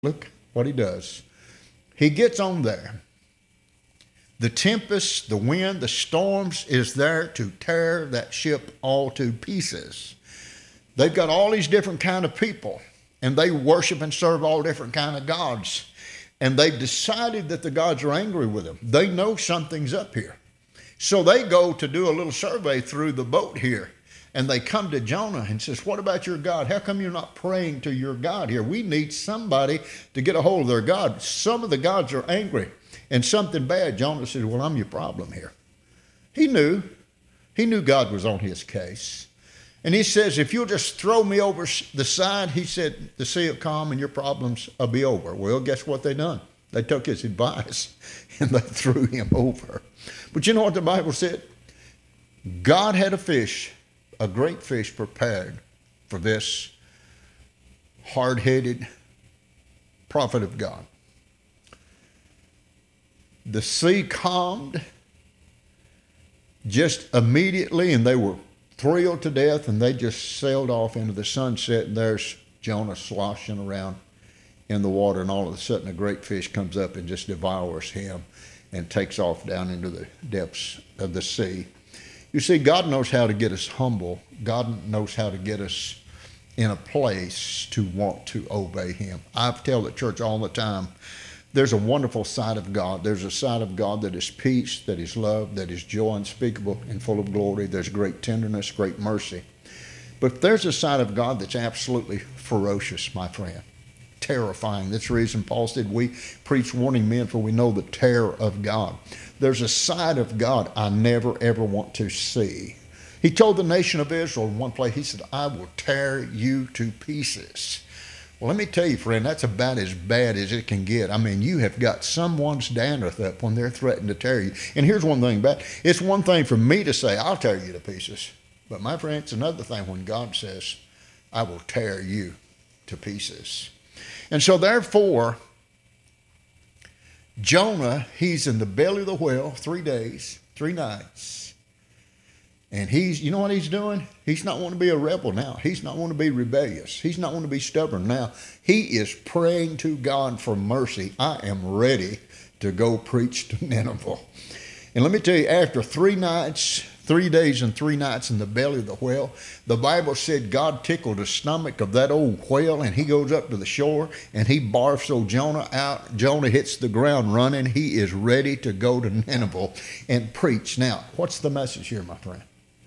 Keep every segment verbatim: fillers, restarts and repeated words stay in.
Look what he does. He gets on there. The tempest, the wind, the storms is there to tear that ship all to pieces. They've got all these different kind of people, and they worship and serve all different kind of gods. And they've decided that the gods are angry with them. They know something's up here. So they go to do a little survey through the boat here. And they come to Jonah and says, what about your God? How come you're not praying to your God here? We need somebody to get a hold of their God. Some of the gods are angry and something bad. Jonah says, well, I'm your problem here. He knew. He knew God was on his case. And he says, if you'll just throw me over the side, he said, the sea will calm and your problems will be over. Well, guess what they done? They took his advice and they threw him over. But you know what the Bible said? God had a fish, a great fish prepared for this hard-headed prophet of God. The sea calmed just immediately, and they were thrilled to death, and they just sailed off into the sunset, and there's Jonah sloshing around in the water, and all of a sudden a great fish comes up and just devours him and takes off down into the depths of the sea. You see, God knows how to get us humble. God knows how to get us in a place to want to obey him. I tell the church all the time, there's a wonderful side of God. There's a side of God that is peace, that is love, that is joy unspeakable and full of glory. There's great tenderness, great mercy. But there's a side of God that's absolutely ferocious, my friend. Terrifying. That's the reason Paul said we preach warning men, for we know the terror of God. There's a side of God I never ever want to see. He told the nation of Israel in one place, he said, I will tear you to pieces. Well, let me tell you, friend, that's about as bad as it can get. I mean, you have got someone's dandruff up when they're threatening to tear you. And here's one thing about it. It's one thing for me to say, I'll tear you to pieces. But my friend, it's another thing when God says, I will tear you to pieces. And so therefore, Jonah, he's in the belly of the whale three days, three nights. And he's, you know what he's doing? He's not wanting to be a rebel now. He's not wanting to be rebellious. He's not wanting to be stubborn now. He is praying to God for mercy. I am ready to go preach to Nineveh. And let me tell you, after three nights, three days and three nights in the belly of the whale, the Bible said God tickled the stomach of that old whale, and he goes up to the shore and he barfs old Jonah out. Jonah hits the ground running. He is ready to go to Nineveh and preach. Now, what's the message here, my friend?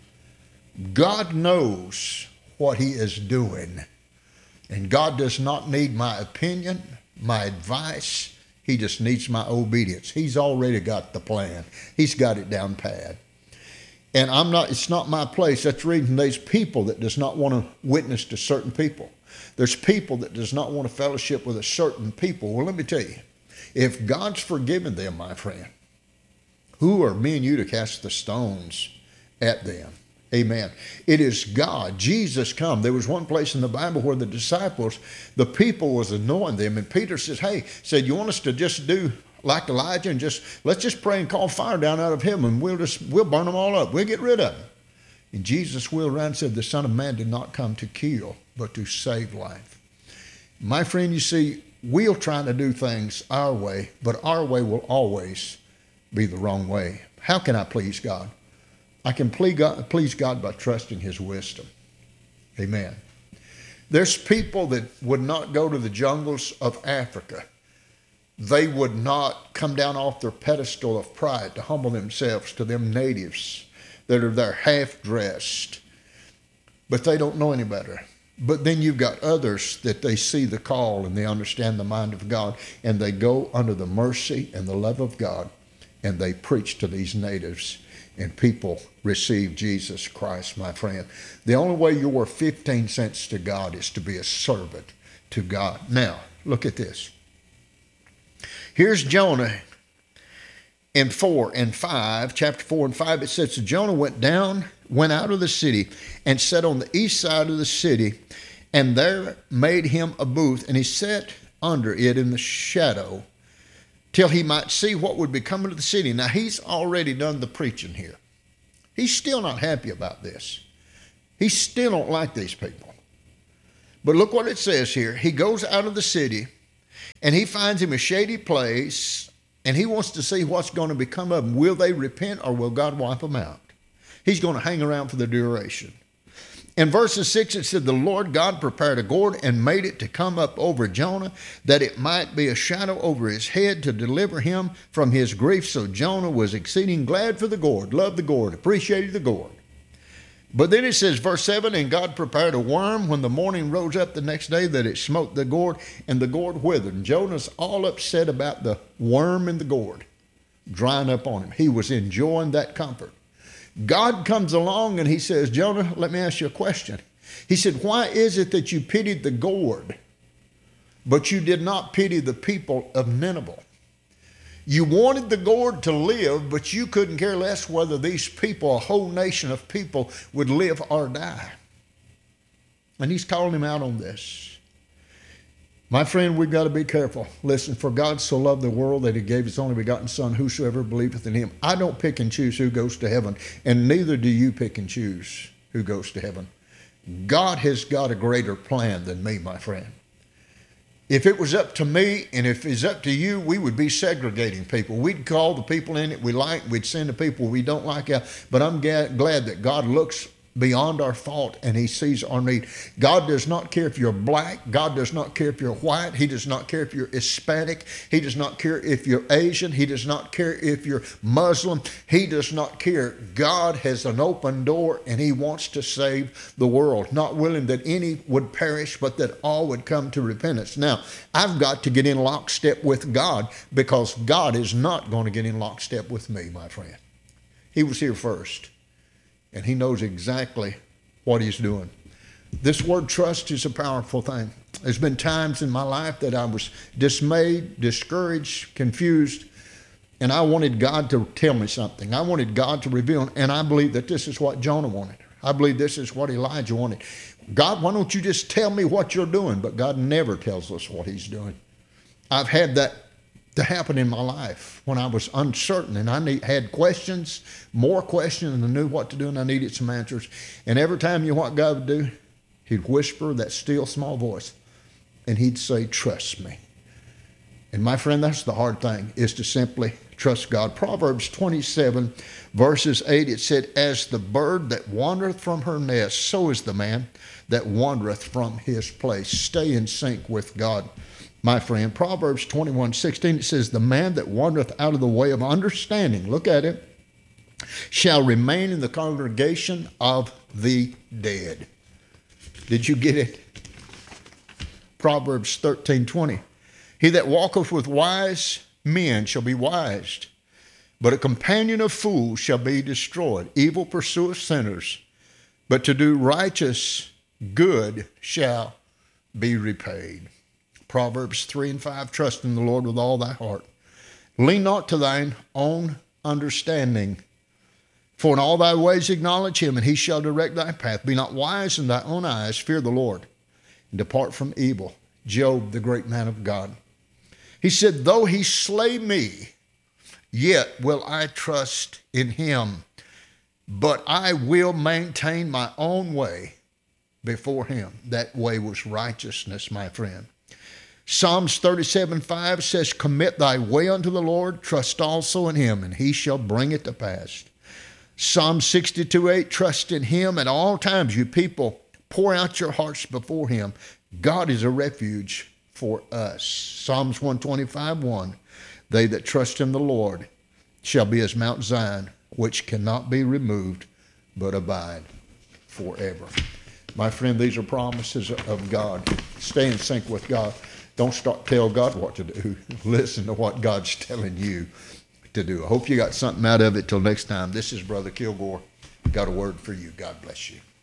God knows what he is doing, and God does not need my opinion, my advice. He just needs my obedience. He's already got the plan. He's got it down pat. And I'm not, it's not my place. That's the reason there's people that does not want to witness to certain people. There's people that does not want to fellowship with a certain people. Well, let me tell you, if God's forgiven them, my friend, who are me and you to cast the stones at them? Amen. It is God. Jesus come. There was one place in the Bible where the disciples, the people was annoying them. And Peter says, hey, said, you want us to just do like Elijah and just, let's just pray and call fire down out of heaven, and we'll just, we'll burn them all up. We'll get rid of them. And Jesus wheeled around and said, the Son of Man did not come to kill, but to save life. My friend, you see, we'll try to do things our way, but our way will always be the wrong way. How can I please God? I can please God, please God by trusting his wisdom. Amen. There's people that would not go to the jungles of Africa. They would not come down off their pedestal of pride to humble themselves to them natives that are there half-dressed, but they don't know any better. But then you've got others that they see the call and they understand the mind of God, and they go under the mercy and the love of God, and they preach to these natives, and people receive Jesus Christ, my friend. The only way you're worth fifteen cents to God is to be a servant to God. Now, look at this. Here's Jonah in four and five, chapter four and five. It says, so Jonah went down, went out of the city, and sat on the east side of the city, and there made him a booth, and he sat under it in the shadow, till he might see what would be coming to the city. Now, he's already done the preaching here. He's still not happy about this. He still don't like these people. But look what it says here. He goes out of the city, And he finds him a shady place, and he wants to see what's going to become of them. Will they repent, or will God wipe them out? He's going to hang around for the duration. In verses six, it said, the Lord God prepared a gourd and made it to come up over Jonah, that it might be a shadow over his head to deliver him from his grief. So Jonah was exceeding glad for the gourd, loved the gourd, appreciated the gourd. But then it says, verse seven, and God prepared a worm when the morning rose up the next day, that it smote the gourd, and the gourd withered. And Jonah's all upset about the worm and the gourd drying up on him. He was enjoying that comfort. God comes along and he says, Jonah, let me ask you a question. He said, why is it that you pitied the gourd, but you did not pity the people of Nineveh? You wanted the gourd to live, but you couldn't care less whether these people, a whole nation of people, would live or die. And he's calling him out on this. My friend, we've got to be careful. Listen, for God so loved the world that he gave his only begotten Son, whosoever believeth in him. I don't pick and choose who goes to heaven, and neither do you pick and choose who goes to heaven. God has got a greater plan than me, my friend. If it was up to me, and if it's up to you, we would be segregating people. We'd call the people in it we like, we'd send the people we don't like out. But I'm glad that God looks beyond our fault and he sees our need. God does not care if you're black. God does not care if you're white. He does not care if you're Hispanic. He does not care if you're Asian. He does not care if you're Muslim. He does not care. God has an open door and he wants to save the world, not willing that any would perish, but that all would come to repentance. Now, I've got to get in lockstep with God, because God is not going to get in lockstep with me, my friend. He was here first. And he knows exactly what he's doing. This word trust is a powerful thing. There's been times in my life that I was dismayed, discouraged, confused, and I wanted God to tell me something. I wanted God to reveal, and I believe that this is what Jonah wanted. I believe this is what Elijah wanted. God, why don't you just tell me what you're doing? But God never tells us what he's doing. I've had that to happen in my life when I was uncertain and I need, had questions, more questions, and I knew what to do and I needed some answers. And every time you know what God would do, he'd whisper that still small voice and he'd say, trust me. And my friend, that's the hard thing, is to simply trust God. Proverbs twenty-seven, verses eight, it said, as the bird that wandereth from her nest, so is the man that wandereth from his place. Stay in sync with God, my friend. Proverbs twenty-one, sixteen, it says, the man that wandereth out of the way of understanding, look at it, shall remain in the congregation of the dead. Did you get it? Proverbs thirteen, twenty, he that walketh with wise men shall be wise, but a companion of fools shall be destroyed. Evil pursueth sinners, but to do righteous good shall be repaid. Proverbs three and five, trust in the Lord with all thy heart. Lean not to thine own understanding. For in all thy ways acknowledge him, and he shall direct thy path. Be not wise in thy own eyes. Fear the Lord, and depart from evil. Job, the great man of God. He said, though he slay me, yet will I trust in him. But I will maintain my own way before him. That way was righteousness, my friend. Psalms thirty-seven, five says, commit thy way unto the Lord, trust also in him, and he shall bring it to pass. Psalm sixty-two, eight, trust in him at all times. You people, pour out your hearts before him. God is a refuge for us. Psalms one twenty-five, one, they that trust in the Lord shall be as Mount Zion, which cannot be removed, but abide forever. My friend, these are promises of God. Stay in sync with God. Don't start tell God what to do. Listen to what God's telling you to do. I hope you got something out of it. Till next time, this is Brother Kilgore. Got a word for you. God bless you.